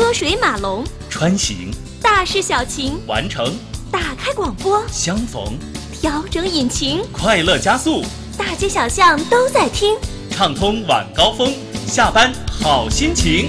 车水马龙， 穿行， 大事小情， 完成， 打开广播， 相逢， 调整引擎， 快乐加速， 大街小巷都在听， 畅通晚高峰，下班好心情。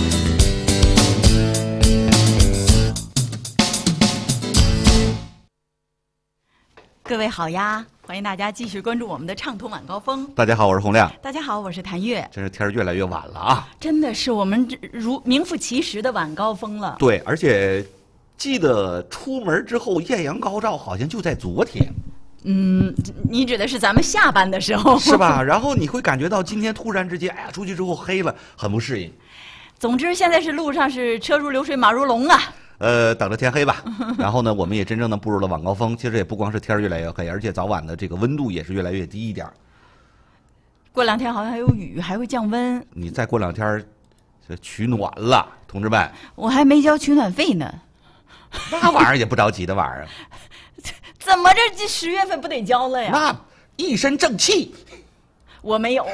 各位好呀，欢迎大家继续关注我们的畅通晚高峰。 大家好，我是洪亮。 大家好，我是谭月。 真是天儿越来越晚了啊！ 真的是我们如名副其实的晚高峰了。 对，而且记得出门之后艳阳高照，好像就在昨天。 你指的是咱们下班的时候是吧？然后你会感觉到今天突然之间，哎呀，出去之后黑了，很不适应。 总之，现在是路上是车如流水，马如龙啊。 等着天黑吧。然后呢，我们也真正的步入了晚高峰。其实也不光是天儿越来越黑，而且早晚的这个温度也是越来越低一点。 过两天好像还有雨，还会降温。 你再过两天，这取暖了，同志们。 我还没交取暖费呢。 那玩意儿也不着急的玩意儿。 怎么这10月份不得交了呀？ 那一身正气。 我没有。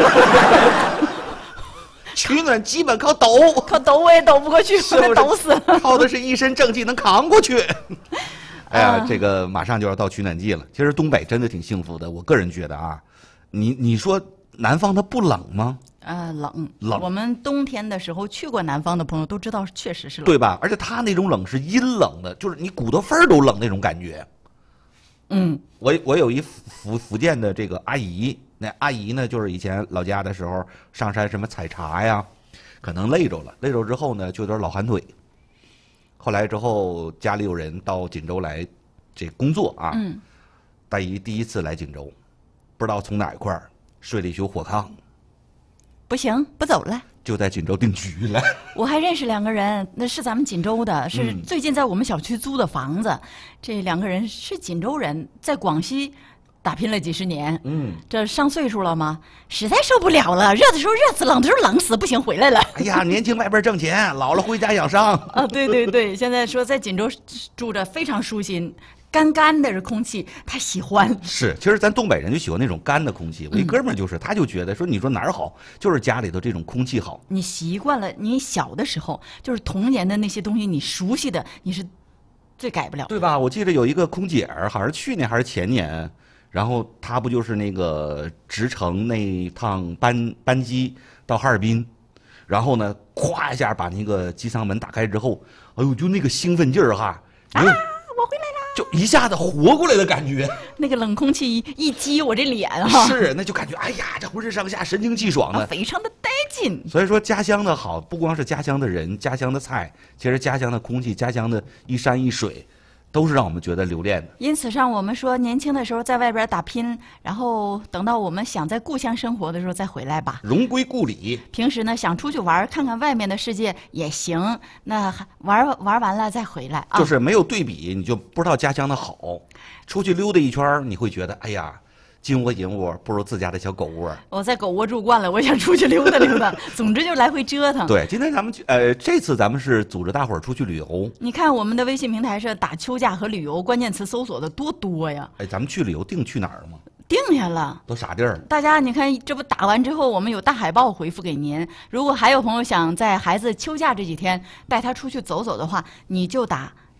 取暖基本靠抖， 靠抖我也抖不过去，我被抖死了。 靠的是一身正气能扛过去。哎呀，这个马上就要到取暖季了。其实东北真的挺幸福的，我个人觉得啊，你说南方它不冷吗？ 冷。我们冬天的时候去过南方的朋友都知道，确实是冷， 对吧？而且它那种冷是阴冷的，就是你骨头缝儿都冷那种感觉。我有一福建的这个阿姨。那阿姨呢，就是以前老家的时候上山什么采茶呀，可能累着了，累着之后呢就有点老寒腿。后来之后家里有人到锦州来这工作啊，大姨第一次来锦州，不知道从哪一块睡了一宿火炕， 不行，不走了， 就在锦州定居了。 我还认识2个人，那是咱们锦州的，是最近在我们小区租的房子。这2个人是锦州人，在广西打拼了几十年，这上岁数了吗？实在受不了了，热的时候热死，冷的时候冷死，不行回来了。 哎呀，年轻外边挣钱，老了回家养伤啊！对，现在说在锦州住着非常舒心，干干的这空气，他喜欢。 是，其实咱东北人就喜欢那种干的空气。我一哥们儿就是，他就觉得说，你说哪儿好，就是家里头这种空气好。 你习惯了，你小的时候就是童年的那些东西，你熟悉的，你是最改不了， 对吧？我记得有一个空姐儿，好像是去年还是前年。然后他不就是那个直乘那趟班机到哈尔滨，然后呢，咵一下把那个机舱门打开之后，哎呦，就那个兴奋劲儿哈！ 我回来了， 就一下子活过来的感觉。 那个冷空气一激我这脸哈， 是，那就感觉哎呀，这浑身上下神清气爽的， 非常的带劲。 所以说家乡的好，不光是家乡的人、家乡的菜，其实家乡的空气、家乡的一山一水。都是让我们觉得留恋的。 因此上我们说，年轻的时候在外边打拼，然后等到我们想在故乡生活的时候再回来吧， 荣归故里。 平时呢想出去玩，看看外面的世界也行，那玩完了再回来啊。 就是没有对比，你就不知道家乡的好。出去溜达一圈，你会觉得，哎呀，金窝银窝不如自家的小狗窝。 我在狗窝住惯了，我想出去溜达溜达。总之就来回折腾。 对，今天咱们这次咱们是组织大伙儿出去旅游。 你看我们的微信平台上打秋假和旅游关键词搜索的多呀。 哎，咱们去旅游定去哪儿了吗？ 定下了， 都啥地儿？ 大家你看，这不打完之后，我们有大海报回复给您。如果还有朋友想在孩子秋假这几天带他出去走走的话，你就打